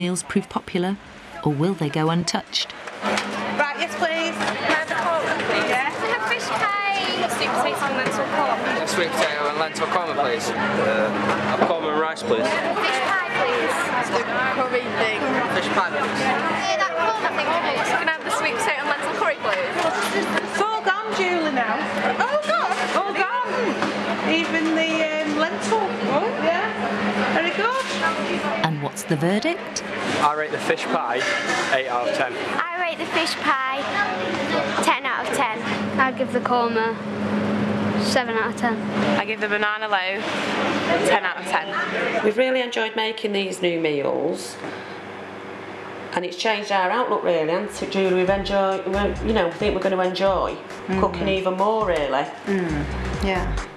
meals prove popular, or will they go untouched? Right, yes please. Yeah. Can I have fish pie? Sweet potatoes and lentil korma. Sweet potato and lentil korma, please. I'll korma and rice, please. Fish pie, please. The curry thing. Fish pie, please. Yeah, that korma thing, please. Can I have the sweet potato and lentil curry, please? It's all gone, Julie, now. Oh, God. All gone. Even the lentil. Oh, yeah. Very good. And what's the verdict? I rate the fish pie 8 out of 10. I rate the fish pie 10 out of 10. I'd give the korma 7 out of 10. I give the banana loaf 10 out of 10. We've really enjoyed making these new meals, and it's changed our outlook really, hasn't it, Julie? We've enjoyed, you know, I think we're going to enjoy cooking even more really. Yeah.